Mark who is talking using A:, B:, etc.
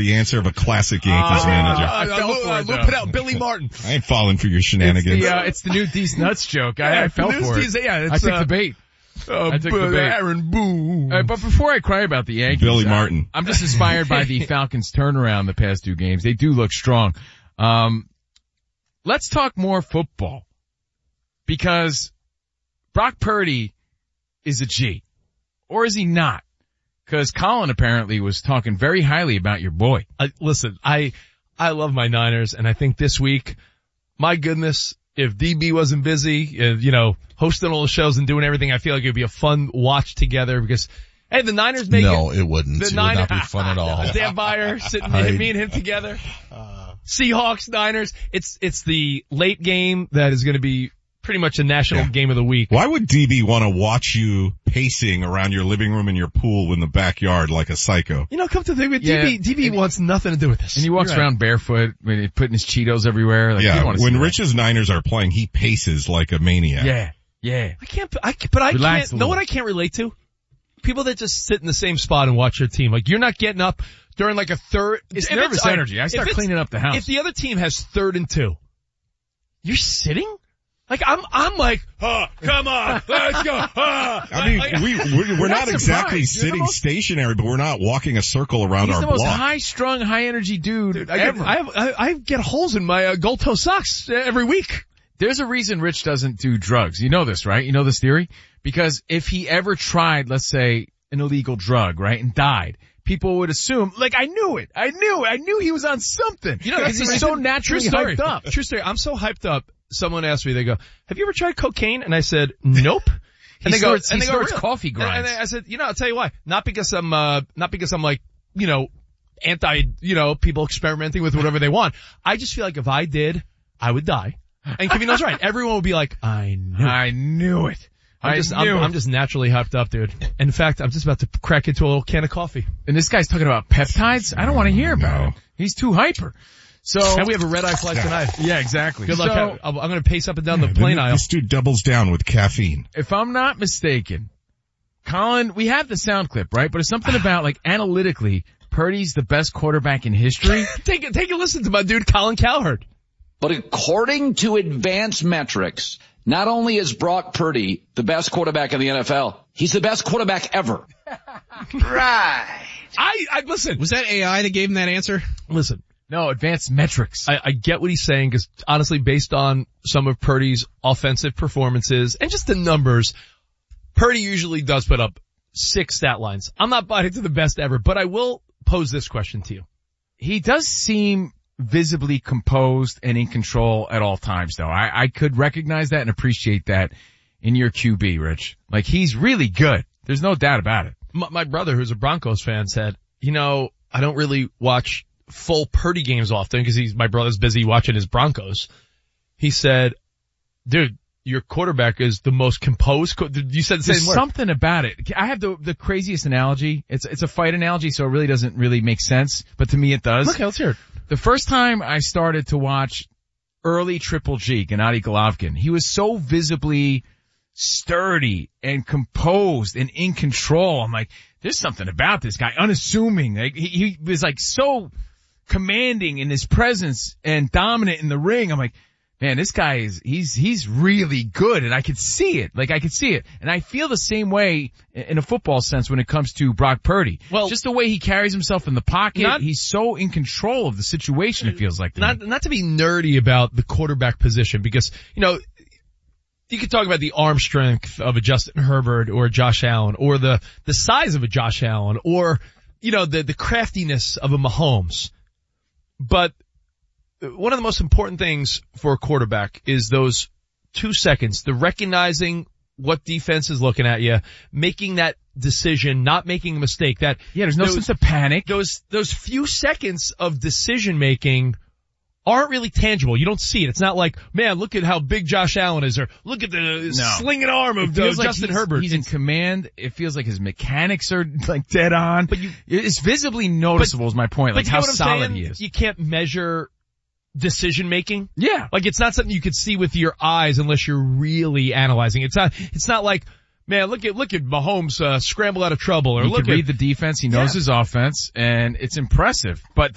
A: the answer of a classic Yankees manager.
B: I loop it out, Billy Martin.
A: I ain't falling for your shenanigans.
C: It's the new D's nuts joke. I fell for it. I took the bait. I took the bait.
B: Aaron Boone.
C: But before I cry about the Yankees,
A: Billy Martin.
C: I'm just inspired by the Falcons' turnaround the past 2 games. They do look strong. Let's talk more football, because Brock Purdy is a G. Or is he not? Because Colin apparently was talking very highly about your boy.
B: Listen, I love my Niners, and I think this week, my goodness, if DB wasn't busy, hosting all the shows and doing everything, I feel like it would be a fun watch together because, hey, the Niners make
D: No, it wouldn't. It would not be fun at all.
B: Dan Byer sitting, me and him together. Seahawks, Niners. It's the late game that is going to be pretty much a national game of the week.
A: Why would DB want to watch you pacing around your living room and your pool in the backyard like a psycho?
B: Come to think of it, DB wants nothing to do with this.
C: And he walks around barefoot, putting his Cheetos everywhere.
A: When Rich's Niners are playing, he paces like a maniac.
C: Yeah.
B: I can't, know what I can't relate to? People that just sit in the same spot and watch their team. Like, you're not getting up during like a third.
C: It's nervous energy. I start cleaning up the house.
B: If the other team has 3rd and 2, you're sitting? Like, I'm like, come on, let's go.
A: We're not exactly sitting stationary, but we're not walking a circle around our block.
C: He's the most high-strung, high-energy dude ever.
B: I get holes in my gold toe socks every week.
C: There's a reason Rich doesn't do drugs. You know this, right? You know this theory? Because if he ever tried, let's say, an illegal drug, right, and died, people would assume, like, I knew he was on something. Because he's so naturally hyped up.
B: True story. I'm so hyped up. Someone asked me, they go, have you ever tried cocaine? And I said, nope.
C: And they go, coffee grinds.
B: And I said, I'll tell you why. Not because I'm like, anti, people experimenting with whatever they want. I just feel like if I did, I would die. And Kevino's right. Everyone would be like, I knew it. I'm just naturally hyped up, dude. In fact, I'm just about to crack into a little can of coffee.
C: And this guy's talking about peptides? I don't want to hear about it. He's too hyper.
B: And we have a red-eye flight tonight.
C: Yeah, exactly.
B: Good luck. I'm going to pace up and down the plane aisle.
A: This dude doubles down with caffeine.
C: If I'm not mistaken, Colin, we have the sound clip, right? But it's something about, like, analytically, Purdy's the best quarterback in history.
B: Take a listen to my dude, Colin Cowherd.
E: But according to advanced metrics, not only is Brock Purdy the best quarterback in the NFL, he's the best quarterback ever.
B: Right. I listen.
D: Was that AI that gave him that answer?
B: Listen.
C: No, advanced metrics.
B: I get what he's saying because honestly, based on some of Purdy's offensive performances and just the numbers, Purdy usually does put up 6 stat lines. I'm not buying into the best ever, but I will pose this question to you.
C: He does seem visibly composed and in control at all times, though. I could recognize that and appreciate that in your QB, Rich. Like, he's really good. There's no doubt about it.
B: My brother, who's a Broncos fan, said, I don't really watch full Purdy games often because my brother's busy watching his Broncos. He said, dude, your quarterback is the most composed. You said the same word.
C: There's something about it. I have the craziest analogy. It's a fight analogy, so it really doesn't really make sense, but to me it does.
B: Okay, let's hear it.
C: The first time I started to watch early Triple G, Gennady Golovkin, he was so visibly sturdy and composed and in control. I'm like, there's something about this guy, unassuming. Like, he was like so commanding in his presence and dominant in the ring. I'm like, man, this guy he's really good, and I could see it. And I feel the same way in a football sense when it comes to Brock Purdy. Well, just the way he carries himself in the pocket, he's so in control of the situation, it feels like to me.
B: Not to be nerdy about the quarterback position, because, you could talk about the arm strength of a Justin Herbert or a Josh Allen, or the size of a Josh Allen, or, the craftiness of a Mahomes. But one of the most important things for a quarterback is those 2 seconds, the recognizing what defense is looking at you, making that decision, not making a mistake.
C: There's no sense of panic.
B: Those few seconds of decision making aren't really tangible. You don't see it. It's not like, man, look at how big Josh Allen is, or look at the slinging arm of Justin Herbert.
C: He's in command. It feels like his mechanics are like dead on. But it's visibly noticeable is my point, like how solid he is.
B: You can't measure decision making.
C: Yeah.
B: Like, it's not something you could see with your eyes unless you're really analyzing. It's not like, man, look at Mahomes scramble out of trouble, or
C: he can read the defense. He knows his offense, and it's impressive. But